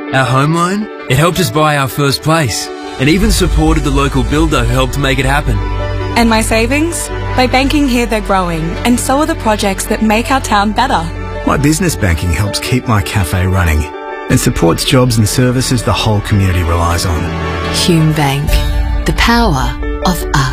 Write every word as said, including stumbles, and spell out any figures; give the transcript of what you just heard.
Our home loan, it helped us buy our first place and even supported the local builder who helped make it happen. And my savings? By banking here, they're growing, and so are the projects that make our town better. My business banking helps keep my cafe running and supports jobs and services the whole community relies on. Hume Bank. The power of us.